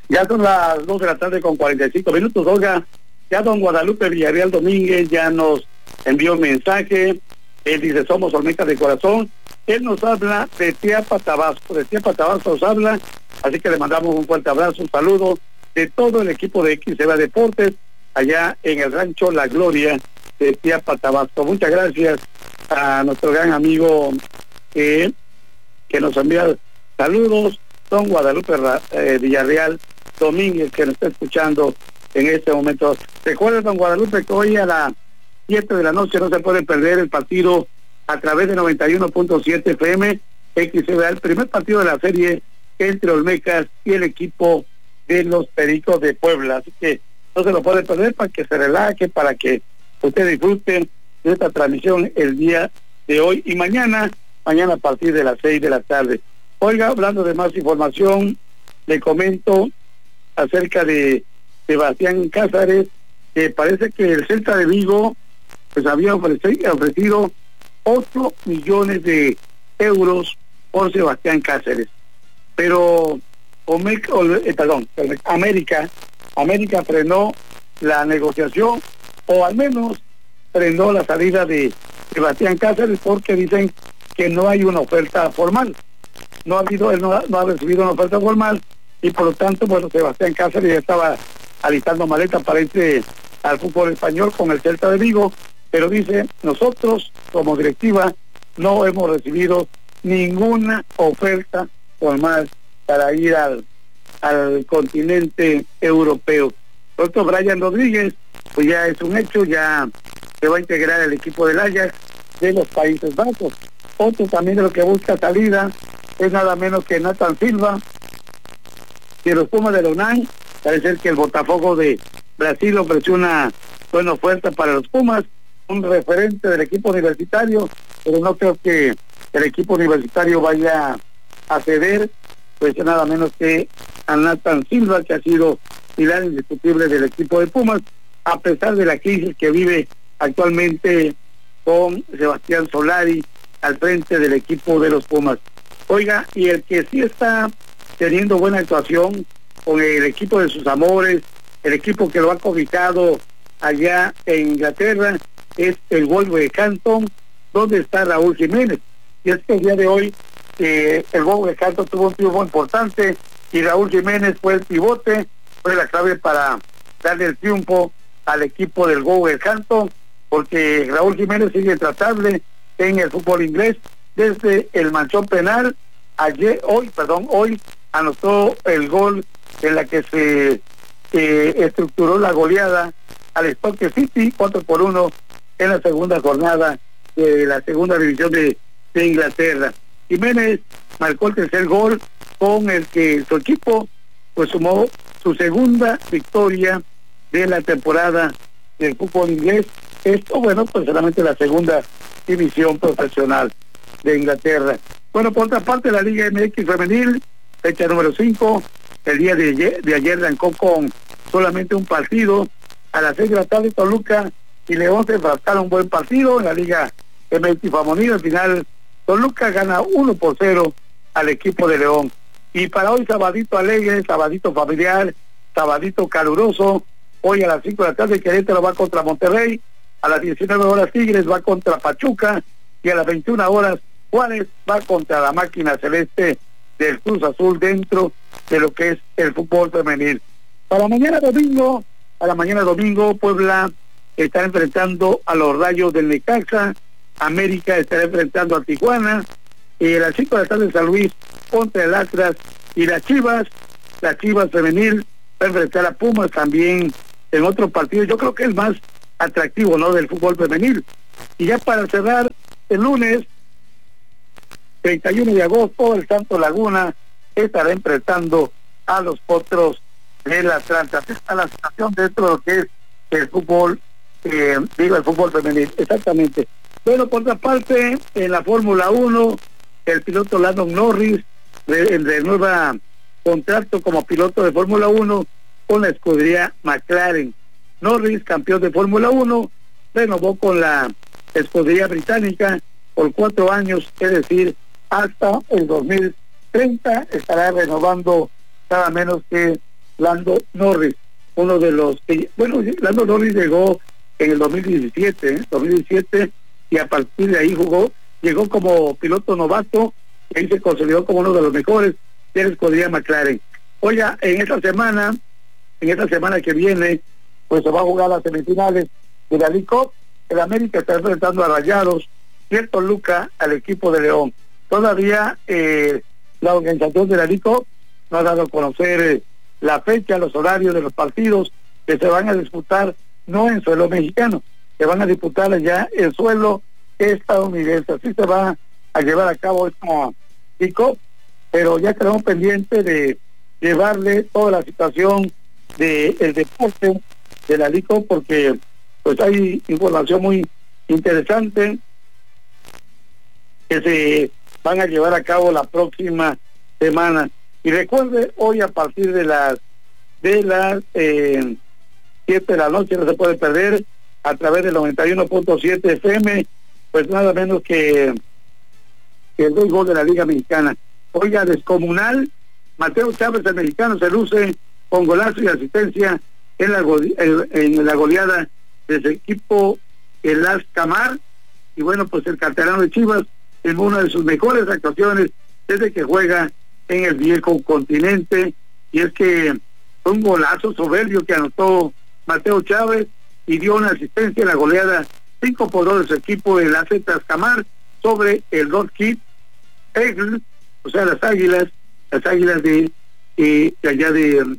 Ya son las 2 de la tarde con 45 minutos, Olga. Ya don Guadalupe Villarreal Domínguez ya nos envió un mensaje. Él dice, somos Olmecas de corazón. Él nos habla de Teapa, Tabasco. De Teapa, Tabasco nos habla. Así que le mandamos un fuerte abrazo, un saludo de todo el equipo de XCB Deportes, allá en el rancho La Gloria de Teapa, Tabasco. Muchas gracias a nuestro gran amigo que nos envía saludos, don Guadalupe Villarreal Domínguez, que nos está escuchando en este momento. Recuerden, don Guadalupe, que hoy a las 7 de la noche no se puede perder el partido a través de 91.7 FM XCBA, el primer partido de la serie entre Olmecas y el equipo de los Pericos de Puebla. Así que no se lo puede perder, para que se relaje, para que usted disfrute de esta transmisión el día de hoy y mañana a partir de las 6 de la tarde. Oiga, hablando de más información, le comento acerca de Sebastián Cázares, que parece que el Celta de Vigo pues había ofrecido 8 millones de euros por Sebastián Cáceres, pero América frenó la negociación, o al menos frenó la salida de Sebastián Cáceres, porque dicen que no hay una oferta formal. Él no ha recibido una oferta formal, y por lo tanto, bueno, Sebastián Cáceres ya estaba alistando maletas para irse al fútbol español con el Celta de Vigo, pero dice, nosotros como directiva no hemos recibido ninguna oferta formal para ir al continente europeo. Por otro, Brian Rodríguez, pues ya es un hecho, ya se va a integrar el equipo del Ajax de los Países Bajos. Otro también de lo que busca salida es nada menos que Nathan Silva, de los Pumas de la UNAM. Parece ser que el Botafogo de Brasil ofreció una buena oferta para los Pumas, un referente del equipo universitario, pero no creo que el equipo universitario vaya a ceder, pues nada menos que a Nathan Silva, que ha sido pilar indiscutible del equipo de Pumas, a pesar de la crisis que vive actualmente con Sebastián Solari al frente del equipo de los Pumas. Oiga, y el que sí está teniendo buena actuación con el equipo de sus amores, el equipo que lo ha cobijado allá en Inglaterra, es el Wolverhampton, donde está Raúl Jiménez. Y es que el día de hoy el Wolverhampton tuvo un triunfo importante, y Raúl Jiménez fue el pivote, fue la clave para darle el triunfo al equipo del Wolverhampton, porque Raúl Jiménez sigue intratable en el fútbol inglés desde el manchón penal. Hoy anotó el gol en la que se estructuró la goleada al Stoke City 4-1 en la segunda jornada de la segunda división de Inglaterra. Jiménez marcó el tercer gol, con el que su equipo pues sumó su segunda victoria de la temporada del fútbol inglés. Esto, bueno, pues solamente la segunda división profesional de Inglaterra. Bueno, por otra parte, la Liga MX femenil, fecha número 5, el día de ayer arrancó con solamente un partido. A las 6 de la tarde, Toluca y León se enfrentaron un buen partido en la Liga MX femenil. Al final, Toluca gana 1-0 al equipo de León. Y para hoy, sabadito alegre, sabadito familiar, sabadito caluroso. Hoy a las 5 de la tarde, Querétaro va contra Monterrey. A las 19 horas, Tigres va contra Pachuca. Y a las 21 horas, Juárez va contra la máquina celeste del Cruz Azul, dentro de lo que es el fútbol femenil. A la mañana domingo, Puebla está enfrentando a los Rayos del Necaxa. América estará enfrentando a Tijuana. Y a las 5 de la tarde, San Luis contra el Atlas. Y las Chivas femenil va a enfrentar a Pumas también en otro partido. Yo creo que es más atractivo, ¿no?, del fútbol femenil. Y ya para cerrar, el lunes 31 de agosto, el Santos Laguna estará enfrentando a los Potros del Atlanta. Esta es la situación dentro de lo que es el fútbol, el fútbol femenil, exactamente. Bueno, por otra parte, en la Fórmula 1, el piloto Lando Norris renueva contrato como piloto de Fórmula 1 con la escudería McLaren. Norris, campeón de Fórmula 1, renovó con la escudería británica por 4 años, es decir, hasta el 2030 estará renovando nada menos que Lando Norris, uno de los que, bueno, Lando Norris llegó en el 2017, y a partir de ahí llegó como piloto novato, y ahí se consolidó como uno de los mejores de la escudería McLaren. Oiga, en esta semana que viene, pues se va a jugar las semifinales de la League Cup. El América está enfrentando a Rayados y el Toluca al equipo de León. Todavía la organización de la League Cup no ha dado a conocer la fecha, los horarios de los partidos que se van a disputar, no en suelo mexicano, se van a disputar allá en suelo estadounidense. Así se va a llevar a cabo esta League Cup, pero ya quedamos pendientes de llevarle toda la situación del deporte de la League Cup, porque pues hay información muy interesante que se van a llevar a cabo la próxima semana. Y recuerde, hoy a partir de las 7 de la noche, no se puede perder, a través del 91.7 FM, pues nada menos que el béisbol de la Liga Mexicana. Oiga, descomunal, Mateo Chávez, el mexicano, se luce con golazo y asistencia en la goleada de su equipo, el Ascamar. Y bueno, pues el canterano de Chivas en una de sus mejores actuaciones desde que juega en el viejo continente, y es que fue un golazo soberbio que anotó Mateo Chávez y dio una asistencia en la goleada 5-2 de su equipo, el AZ Ascamar, sobre el Rockets Eagles, o sea, las águilas de allá de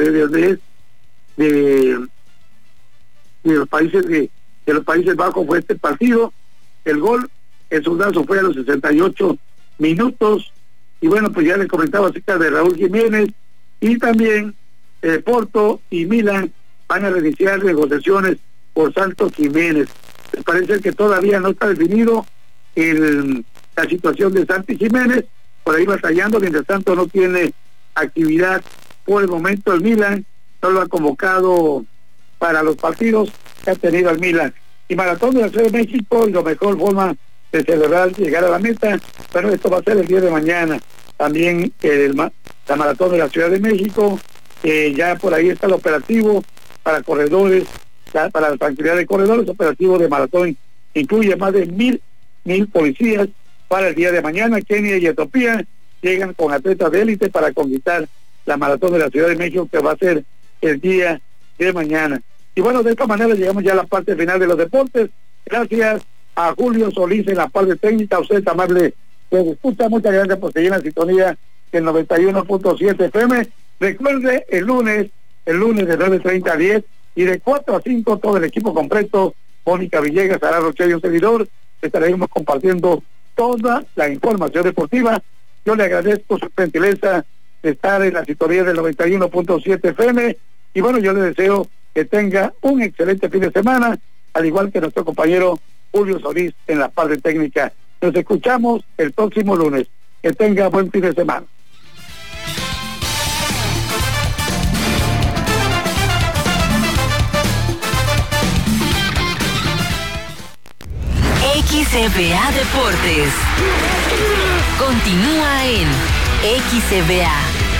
los Países Bajos. Fue este partido. El gol, el soldazo, fue a los 68 minutos. Y bueno, pues ya le comentaba acerca de Raúl Jiménez, y también Porto y Milan van a reiniciar negociaciones por Santos Jiménez. Me parece que todavía no está definido la situación de Santos Jiménez, por ahí batallando. Mientras tanto, no tiene actividad por el momento el Milan, no lo ha convocado para los partidos que ha tenido el Milan. Y Maratón de la Ciudad de México, y la mejor forma de celebrar llegar a la meta, bueno, esto va a ser el día de mañana. También la Maratón de la Ciudad de México, ya por ahí está el operativo para corredores, para la tranquilidad de corredores, operativo de maratón, incluye más de 1,000 policías para el día de mañana. Kenia y Etiopía llegan con atletas de élite para conquistar la Maratón de la Ciudad de México, que va a ser el día de mañana. Y bueno, de esta manera llegamos ya a la parte final de los deportes. Gracias a Julio Solís en la parte técnica, a usted amable que escucha, muchas gracias por seguir en la sintonía del 91.7 FM. Recuerde, el lunes de 9:30 a 10 y de 4 a 5 todo el equipo completo, Mónica Villegas, Sara Roche y un servidor, estaremos compartiendo toda la información deportiva. Yo le agradezco su gentileza de estar en la sintonía del 91.7 FM, y bueno, yo le deseo que tenga un excelente fin de semana, al igual que nuestro compañero Julio Solís en la parte técnica. Nos escuchamos el próximo lunes. Que tenga buen fin de semana. XCBA Deportes continúa en XCBA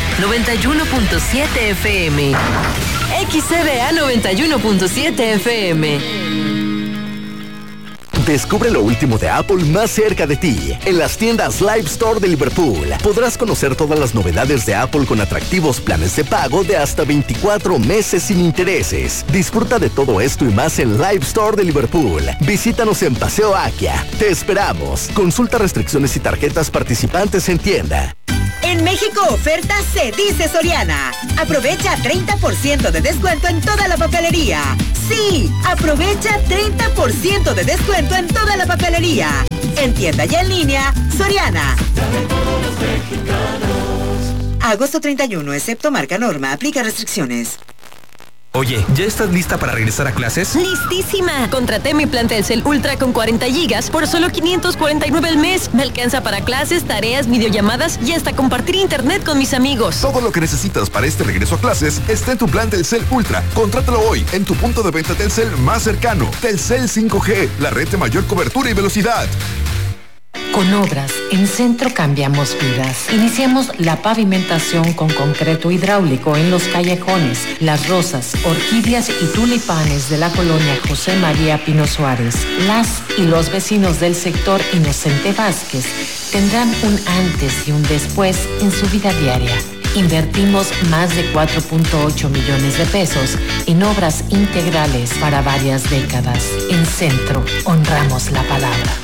91.7 FM. XCBA 91.7 FM. Descubre lo último de Apple más cerca de ti. En las tiendas Live Store de Liverpool podrás conocer todas las novedades de Apple con atractivos planes de pago de hasta 24 meses sin intereses. Disfruta de todo esto y más en Live Store de Liverpool. Visítanos en Paseo Akia. Te esperamos. Consulta restricciones y tarjetas participantes en tienda. En México, oferta se dice Soriana. Aprovecha 30% de descuento en toda la papelería. Sí, aprovecha 30% de descuento en toda la papelería. En tienda y en línea, Soriana. Agosto 31, excepto marca Norma, aplica restricciones. Oye, ¿ya estás lista para regresar a clases? ¡Listísima! Contraté mi plan Telcel Ultra con 40 gigas por solo $549 al mes. Me alcanza para clases, tareas, videollamadas y hasta compartir internet con mis amigos. Todo lo que necesitas para este regreso a clases está en tu plan Telcel Ultra. Contrátalo hoy en tu punto de venta Telcel más cercano. Telcel 5G, la red de mayor cobertura y velocidad. Con obras en Centro cambiamos vidas. Iniciamos la pavimentación con concreto hidráulico en los callejones, las rosas, orquídeas y tulipanes de la colonia José María Pino Suárez. Las y los vecinos del sector Inocente Vázquez tendrán un antes y un después en su vida diaria. Invertimos más de 4.8 millones de pesos en obras integrales para varias décadas. En Centro, honramos la palabra.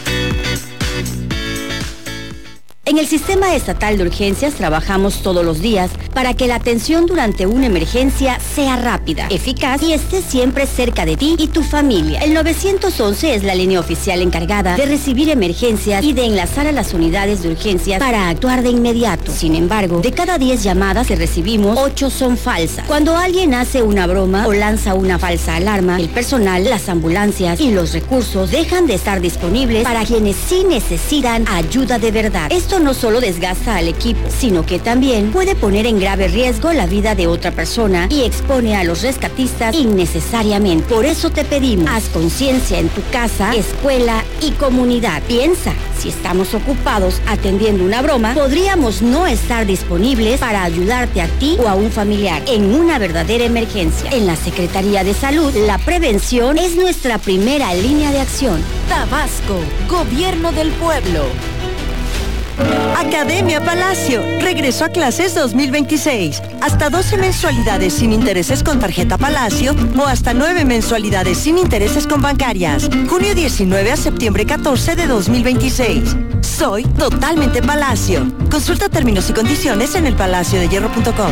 En el Sistema Estatal de Urgencias trabajamos todos los días para que la atención durante una emergencia sea rápida, eficaz y esté siempre cerca de ti y tu familia. El 911 es la línea oficial encargada de recibir emergencias y de enlazar a las unidades de urgencias para actuar de inmediato. Sin embargo, de cada 10 llamadas que recibimos, 8 son falsas. Cuando alguien hace una broma o lanza una falsa alarma, el personal, las ambulancias y los recursos dejan de estar disponibles para quienes sí necesitan ayuda de verdad. Esto no solo desgasta al equipo, sino que también puede poner en grave riesgo la vida de otra persona y expone a los rescatistas innecesariamente. Por eso te pedimos, haz conciencia en tu casa, escuela y comunidad. Piensa, si estamos ocupados atendiendo una broma, podríamos no estar disponibles para ayudarte a ti o a un familiar en una verdadera emergencia. En la Secretaría de Salud, la prevención es nuestra primera línea de acción. Tabasco, Gobierno del Pueblo. Academia Palacio, regreso a clases 2026. Hasta 12 mensualidades sin intereses con tarjeta Palacio o hasta 9 mensualidades sin intereses con bancarias. Junio 19 a septiembre 14 de 2026. Soy totalmente Palacio. Consulta términos y condiciones en elpalaciodehierro.com.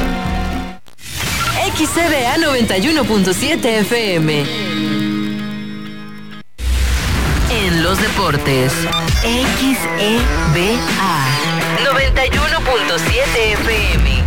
XCBA 91.7 FM. En los deportes, XEBA 91.7 FM.